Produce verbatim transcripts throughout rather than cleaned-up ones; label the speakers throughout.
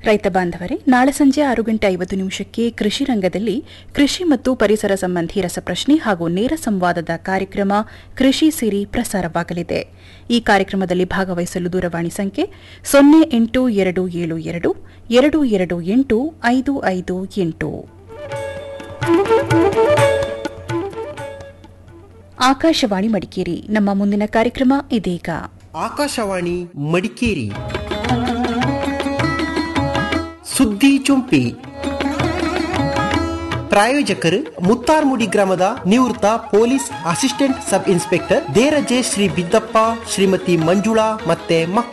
Speaker 1: ರೈತ ಬಾಂಧವರೇ, ನಾಳೆ ಸಂಜೆ ಆರು ಗಂಟೆ ಐವತ್ತು ನಿಮಿಷಕ್ಕೆ ಕೃಷಿ ರಂಗದಲ್ಲಿ ಕೃಷಿ ಮತ್ತು ಪರಿಸರ ಸಂಬಂಧಿ ರಸಪ್ರಶ್ನೆ ಹಾಗೂ ನೇರ ಸಂವಾದದ ಕಾರ್ಯಕ್ರಮ ಕೃಷಿ ಸಿರಿ ಪ್ರಸಾರವಾಗಲಿದೆ. ಈ ಕಾರ್ಯಕ್ರಮದಲ್ಲಿ ಭಾಗವಹಿಸಲು ದೂರವಾಣಿ ಸಂಖ್ಯೆ ಸೊನ್ನೆ ಎಂಟು ಎರಡು ಏಳು ಎರಡು ಎರಡು ಎರಡು ಎಂಟು ಐದು ಐದು ಎಂಟು. ಆಕಾಶವಾಣಿ ಮಡಿಕೇರಿ. ನಮ್ಮ ಮುಂದಿನ ಕಾರ್ಯಕ್ರಮ ಇದೀಗ.
Speaker 2: ಆಕಾಶವಾಣಿ ಮಡಿಕೇರಿ ಸುದ್ದಿ ಚುಂಪಿ. ಪ್ರಾಯೋಜಕರು ಮುತ್ತಾರ್ಮುಡಿ ಗ್ರಾಮದ ನಿವೃತ್ತ police assistant sub inspector Deraje Shri Biddappa, Shrimati Manjula ಮತ್ತೆ ಮಕ್ಕ.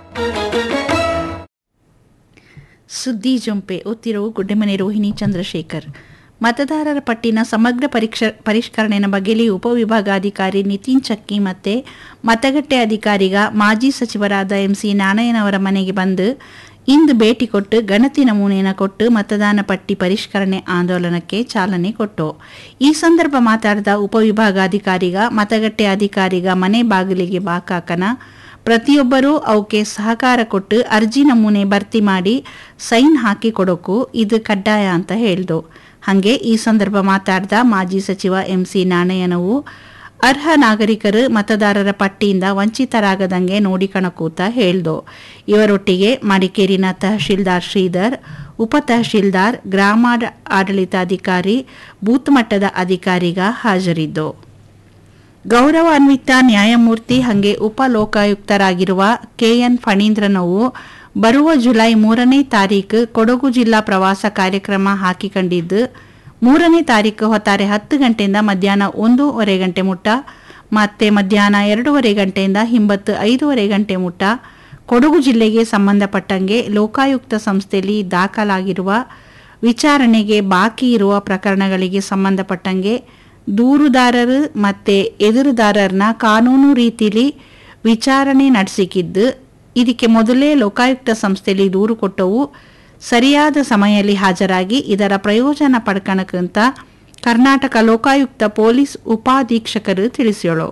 Speaker 3: ಸುದ್ದಿ ಜೊಂಪೆ ಓದ್ತಿರೋ ಗುಡ್ಡೆಮನೆ ರೋಹಿಣಿ ಚಂದ್ರಶೇಖರ್. ಮತದಾರರ ಪಟ್ಟಿನ ಸಮಗ್ರ ಪರೀಕ್ಷ ಪರಿಷ್ಕರಣೆಯ ಬಗ್ಗೆಲಿ ಉಪವಿಭಾಗಾಧಿಕಾರಿ ನಿತಿನ್ ಚಕ್ಕಿ ಮತ್ತು ಮತಗಟ್ಟೆ ಅಧಿಕಾರಿಗ ಮಾಜಿ ಸಚಿವರಾದ ಎಂ ಸಿ ನಾಣಯ್ಯನವರ ಮನೆಗೆ ಬಂದು ಇಂದು ಭೇಟಿ ಕೊಟ್ಟು ಗಣತಿ ನಮೂನೆಯನ್ನು ಕೊಟ್ಟು ಮತದಾನ ಪಟ್ಟಿ ಪರಿಷ್ಕರಣೆ ಆಂದೋಲನಕ್ಕೆ ಚಾಲನೆ ಕೊಟ್ಟು. ಈ ಸಂದರ್ಭ ಮಾತಾಡಿದ ಉಪವಿಭಾಗಾಧಿಕಾರಿಗ ಮತಗಟ್ಟೆ ಅಧಿಕಾರಿಗ ಮನೆ ಬಾಗಿಲಿಗೆ ಬಾಕಾಕನ ಪ್ರತಿಯೊಬ್ಬರೂ ಅವಕ್ಕೆ ಸಹಕಾರ ಕೊಟ್ಟು ಅರ್ಜಿ ನಮೂನೆ ಭರ್ತಿ ಮಾಡಿ ಸೈನ್ ಹಾಕಿ ಕೊಡೋಕು ಇದು ಕಡ್ಡಾಯ ಅಂತ ಹೇಳ್ದು. ಹಾಗೆ ಈ ಸಂದರ್ಭ ಮಾತಾಡಿದ ಮಾಜಿ ಸಚಿವ ಎಂ ಸಿ ನಾಣಯ್ಯನವು ಅರ್ಹ ನಾಗರಿಕರು ಮತದಾರರ ಪಟ್ಟಿಯಿಂದ ವಂಚಿತರಾಗದಂಗೆ ನೋಡಿಕಣಕೂತ ಹೇಳ್ದು. ಇವರೊಟ್ಟಿಗೆ ಮಡಿಕೇರಿನ ತಹಶೀಲ್ದಾರ್ ಶ್ರೀಧರ್, ಉಪ ತಹಶೀಲ್ದಾರ್, ಗ್ರಾಮ ಆಡಳಿತಾಧಿಕಾರಿ, ಬೂತ್ ಮಟ್ಟದ ಅಧಿಕಾರಿಗ ಹಾಜರಿದ್ದು. ಗೌರವಾನ್ವಿತ ನ್ಯಾಯಮೂರ್ತಿ ಹಾಗೆ ಉಪ ಲೋಕಾಯುಕ್ತರಾಗಿರುವ ಕೆಎನ್ ಫಣೀಂದ್ರನವು ಬರುವ ಜುಲೈ ಮೂರನೇ ತಾರೀಕು ಕೊಡಗು ಜಿಲ್ಲಾ ಪ್ರವಾಸ ಕಾರ್ಯಕ್ರಮ ಹಾಕಿಕೊಂಡಿದ್ದು, ಮೂರನೇ ತಾರೀಕು ಹೊತ್ತಾರೆ ಹತ್ತು ಗಂಟೆಯಿಂದ ಮಧ್ಯಾಹ್ನ ಒಂದೂವರೆ ಗಂಟೆ ಮುಟ್ಟ ಮತ್ತೆ ಮಧ್ಯಾಹ್ನ ಎರಡೂವರೆ ಗಂಟೆಯಿಂದ ಹಿಂಬತ್ತು ಐದೂವರೆ ಗಂಟೆ ಮುಟ್ಟ ಕೊಡಗು ಜಿಲ್ಲೆಗೆ ಸಂಬಂಧಪಟ್ಟಂಗೆ ಲೋಕಾಯುಕ್ತ ಸಂಸ್ಥೆಯಲ್ಲಿ ದಾಖಲಾಗಿರುವ ವಿಚಾರಣೆಗೆ ಬಾಕಿ ಇರುವ ಪ್ರಕರಣಗಳಿಗೆ ಸಂಬಂಧಪಟ್ಟಂಗೆ ದೂರುದಾರರು ಮತ್ತು ಎದುರುದಾರರನ್ನ ಕಾನೂನು ರೀತಿಯಲ್ಲಿ ವಿಚಾರಣೆ ನಡೆಸಿಕಿದ್ದು, ಇದಕ್ಕೆ ಮೊದಲೇ ಲೋಕಾಯುಕ್ತ ಸಂಸ್ಥೆಯಲ್ಲಿ ದೂರು ಕೊಟ್ಟವು ಸರಿಯಾದ ಸಮಯದಲ್ಲಿ ಹಾಜರಾಗಿ ಇದರ ಪ್ರಯೋಜನ ಪಡ್ಕಣಕ್ಕಂತ ಕರ್ನಾಟಕ ಲೋಕಾಯುಕ್ತ ಪೊಲೀಸ್ ಉಪಾಧೀಕ್ಷಕರು ತಿಳಿಸ್ಯೋಳು.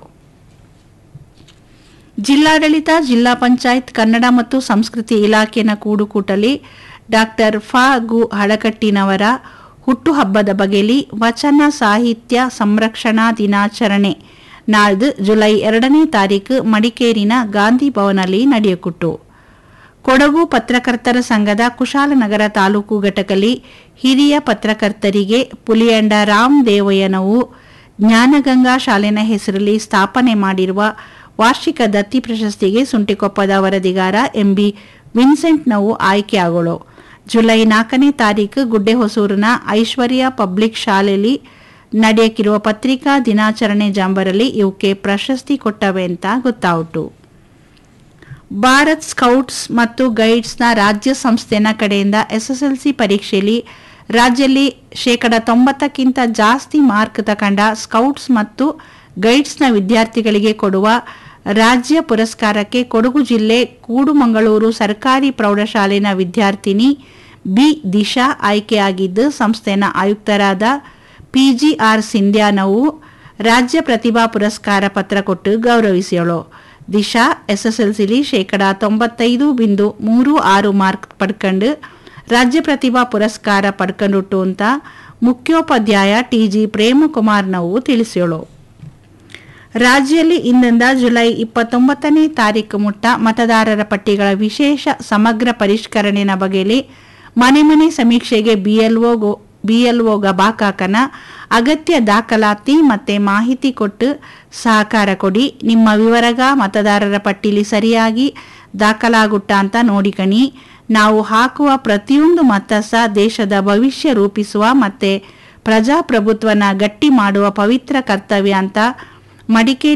Speaker 3: ಜಿಲ್ಲಾಡಳಿತ, ಜಿಲ್ಲಾ ಪಂಚಾಯತ್, ಕನ್ನಡ ಮತ್ತು ಸಂಸ್ಕೃತಿ ಇಲಾಖೆನ ಕೂಡುಕೂಟಲಿ ಡಾಕ್ಟರ್ ಫ ಗು ಹಳಕಟ್ಟಿನವರ ಹುಟ್ಟುಹಬ್ಬದ ಬಗೆಲಿ ವಚನ ಸಾಹಿತ್ಯ ಸಂರಕ್ಷಣಾ ದಿನಾಚರಣೆ ನಾಳ್ದು ಜುಲೈ ಎರಡನೇ ತಾರೀಕು ಮಡಿಕೇರಿನ ಗಾಂಧಿ ಭವನಲ್ಲಿ ನಡೆಯಕುಟ್ಟು. ಕೊಡಗು ಪತ್ರಕರ್ತರ ಸಂಘದ ಕುಶಾಲನಗರ ತಾಲೂಕು ಘಟಕಲಿ ಹಿರಿಯ ಪತ್ರಕರ್ತರಿಗೆ ಪುಲಿಯಂಡ ರಾಮ್ ದೇವಯ್ಯನವು ಜ್ಞಾನಗಂಗಾ ಶಾಲೆನ ಹೆಸರಲ್ಲಿ ಸ್ಥಾಪನೆ ಮಾಡಿರುವ ವಾರ್ಷಿಕ ದತ್ತಿ ಪ್ರಶಸ್ತಿಗೆ ಸುಂಟಿಕೊಪ್ಪದ ವರದಿಗಾರ ಎಂಬಿ ವಿನ್ಸೆಂಟ್ನವು ಆಯ್ಕೆಯಾಗೋಳು. ಜುಲೈ ನಾಲ್ಕನೇ ತಾರೀಕು ಗುಡ್ಡೆಹೊಸೂರಿನ ಐಶ್ವರ್ಯ ಪಬ್ಲಿಕ್ ಶಾಲೆಯಲ್ಲಿ ನಡೆಯಕ್ಕಿರುವ ಪತ್ರಿಕಾ ದಿನಾಚರಣೆ ಜಾಂಬರಲ್ಲಿ ಇವಕ್ಕೆ ಪ್ರಶಸ್ತಿ ಕೊಟ್ಟವೆ ಅಂತ ಗೊತ್ತಾಯಿತು. ಭಾರತ್ ಸ್ಕೌಟ್ಸ್ ಮತ್ತು ಗೈಡ್ಸ್ನ ರಾಜ್ಯ ಸಂಸ್ಥೆನ ಕಡೆಯಿಂದ ಎಸ್ಎಸ್ಎಲ್ಸಿ ಪರೀಕ್ಷೆಯಲ್ಲಿ ರಾಜ್ಯದಲ್ಲಿ ಶೇಕಡ ತೊಂಬತ್ತಕ್ಕಿಂತ ಜಾಸ್ತಿ ಮಾರ್ಕ್ ತಗೊಂಡ ಸ್ಕೌಟ್ಸ್ ಮತ್ತು ಗೈಡ್ಸ್ನ ವಿದ್ಯಾರ್ಥಿಗಳಿಗೆ ಕೊಡುವ ರಾಜ್ಯ ಪುರಸ್ಕಾರಕ್ಕೆ ಕೊಡಗು ಜಿಲ್ಲೆ ಕೂಡುಮಂಗಳೂರು ಸರ್ಕಾರಿ ಪ್ರೌಢಶಾಲೆನ ವಿದ್ಯಾರ್ಥಿನಿ ಬಿ ದಿಶಾ ಆಯ್ಕೆಯಾಗಿದ್ದು, ಸಂಸ್ಥೆನ ಆಯುಕ್ತರಾದ ಪಿಜಿಆರ್ ಸಿಂಧ್ಯಾನವು ರಾಜ್ಯ ಪ್ರತಿಭಾ ಪುರಸ್ಕಾರ ಪತ್ರ ಕೊಟ್ಟು ಗೌರವಿಸಿಯೋಳು. ದಿಶಾ ಎಸ್ಎಸ್ಎಲ್ಸಿಲಿ ಶೇಕಡ ತೊಂಬತ್ತೈದು ಬಿಂದು ಮೂರು ಆರು ಮಾರ್ಕ್ ಪಡ್ಕೊಂಡು ರಾಜ್ಯ ಪ್ರತಿಭಾ ಪುರಸ್ಕಾರ ಪಡ್ಕೊಂಡುಟ್ಟು ಅಂತ ಮುಖ್ಯೋಪಾಧ್ಯಾಯ ಟಿಜಿ ಪ್ರೇಮಕುಮಾರ್ನವು ತಿಳಿಸ್ಯೋಳು. ರಾಜ್ಯದಲ್ಲಿ ಇಂದಿಂದ ಜುಲೈ ಇಪ್ಪತ್ತೊಂಬತ್ತನೇ ತಾರೀಕು ಮುಟ್ಟ ಮತದಾರರ ಪಟ್ಟಿಗಳ ವಿಶೇಷ ಸಮಗ್ರ ಪರಿಷ್ಕರಣೆನ ಬಗೆಯಲ್ಲಿ ಮನೆ ಮನೆ ಸಮೀಕ್ಷೆಗೆ ಬಿಎಲ್ಒ ಬಿಎಲ್ಒಗ ಬಾಕಾಕನ ಅಗತ್ಯ ದಾಖಲಾತಿ ಮತ್ತೆ ಮಾಹಿತಿ ಕೊಟ್ಟು ಸಹಕಾರ ಕೊಡಿ. ನಿಮ್ಮ ವಿವರಗ ಮತದಾರರ ಪಟ್ಟಿಲಿ ಸರಿಯಾಗಿ ದಾಖಲಾಗುಟ್ಟ ಅಂತ ನೋಡಿಕಣಿ. ನಾವು ಹಾಕುವ ಪ್ರತಿಯೊಂದು ಮತ ಸಹ ದೇಶದ ಭವಿಷ್ಯ ರೂಪಿಸುವ ಮತ್ತೆ ಪ್ರಜಾಪ್ರಭುತ್ವನ ಗಟ್ಟಿ ಮಾಡುವ ಪವಿತ್ರ ಕರ್ತವ್ಯ ಅಂತ ಮಡಿಕೇರಿ